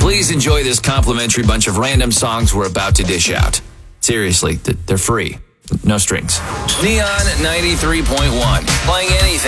Please enjoy this complimentary bunch of random songs we're about to dish out. Seriously, they're free. No strings. Neon 93.1. Playing anything.